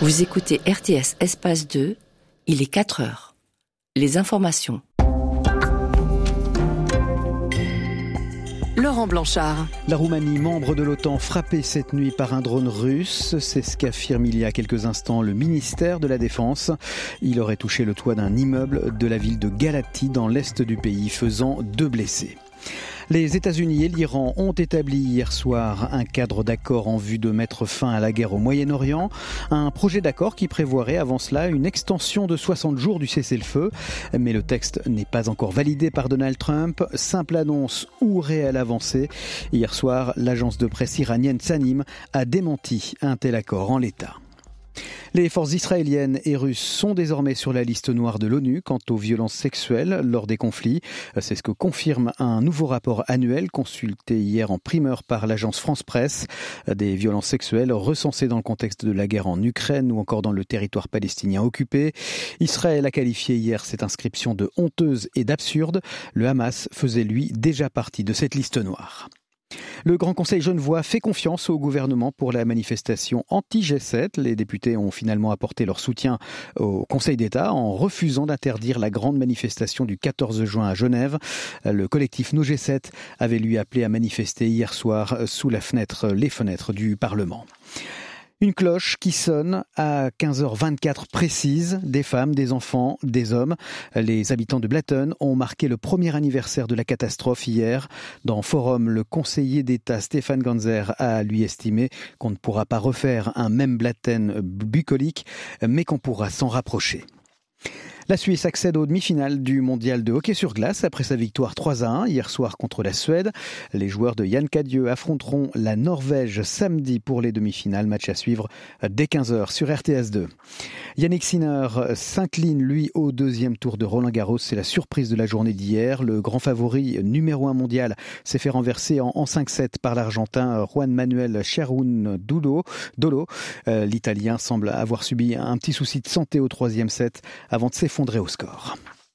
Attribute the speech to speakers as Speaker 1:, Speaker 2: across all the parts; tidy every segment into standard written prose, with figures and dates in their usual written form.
Speaker 1: Vous écoutez RTS Espace 2, il est 4 heures. Les informations. Laurent Blanchard.
Speaker 2: La Roumanie, membre de l'OTAN, frappée cette nuit par un drone russe. C'est ce qu'affirme il y a quelques instants le ministère de la Défense. Il aurait touché le toit d'un immeuble de la ville de Galati dans l'est du pays, faisant 2 blessés. Les États-Unis et l'Iran ont établi hier soir un cadre d'accord en vue de mettre fin à la guerre au Moyen-Orient. Un projet d'accord qui prévoirait avant cela une extension de 60 jours du cessez-le-feu. Mais le texte n'est pas encore validé par Donald Trump. Simple annonce ou réelle avancée. Hier soir, l'agence de presse iranienne Tasnim a démenti un tel accord en l'état. Les forces israéliennes et russes sont désormais sur la liste noire de l'ONU quant aux violences sexuelles lors des conflits. C'est ce que confirme un nouveau rapport annuel consulté hier en primeur par l'agence France Presse. Des violences sexuelles recensées dans le contexte de la guerre en Ukraine ou encore dans le territoire palestinien occupé. Israël a qualifié hier cette inscription de honteuse et d'absurde. Le Hamas faisait lui déjà partie de cette liste noire. Le Grand Conseil genevois fait confiance au gouvernement pour la manifestation anti-G7. Les députés ont finalement apporté leur soutien au Conseil d'État en refusant d'interdire la grande manifestation du 14 juin à Genève. Le collectif No G7 avait lui appelé à manifester hier soir sous les fenêtres du Parlement. Une cloche qui sonne à 15h24 précise, des femmes, des enfants, des hommes. Les habitants de Blatten ont marqué le premier anniversaire de la catastrophe hier. Dans Forum, le conseiller d'État Stéphane Ganzer a lui estimé qu'on ne pourra pas refaire un même Blatten bucolique, mais qu'on pourra s'en rapprocher. La Suisse accède aux demi-finales du mondial de hockey sur glace après sa victoire 3-1 hier soir contre la Suède. Les joueurs de Yann Cadieux affronteront la Norvège samedi pour les demi-finales. Match à suivre dès 15h sur RTS2. Yannick Sinner s'incline lui au deuxième tour de Roland-Garros. C'est la surprise de la journée d'hier. Le grand favori numéro 1 mondial s'est fait renverser en 5-7 par l'Argentin Juan Manuel Cerundolo. L'Italien semble avoir subi un petit souci de santé au 3e set avant de s'effondrer au score.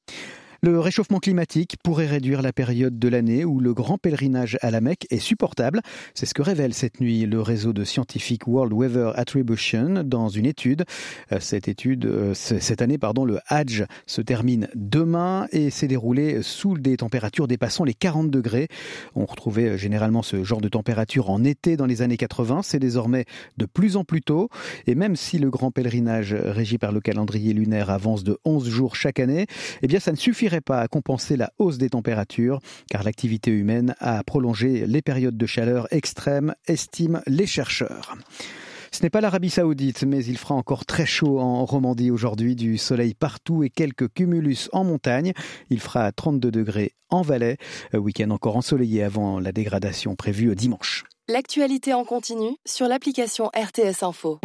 Speaker 2: Le réchauffement climatique pourrait réduire la période de l'année où le grand pèlerinage à la Mecque est supportable. C'est ce que révèle cette nuit le réseau de scientifiques World Weather Attribution dans une étude. Cette année, le Hajj se termine demain et s'est déroulé sous des températures dépassant les 40 degrés. On retrouvait généralement ce genre de température en été dans les années 80. C'est désormais de plus en plus tôt. Et même si le grand pèlerinage régi par le calendrier lunaire avance de 11 jours chaque année, eh bien ça ne suffirait pas à compenser la hausse des températures, car l'activité humaine a prolongé les périodes de chaleur extrême, estiment les chercheurs. Ce n'est pas l'Arabie Saoudite, mais il fera encore très chaud en Romandie aujourd'hui, du soleil partout et quelques cumulus en montagne. Il fera 32 degrés en Valais, week-end encore ensoleillé avant la dégradation prévue dimanche.
Speaker 1: L'actualité en continu sur l'application RTS Info.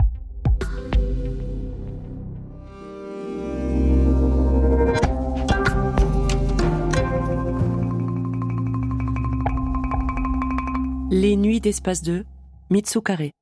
Speaker 1: Les nuits d'Espace 2, Mitsu Carré.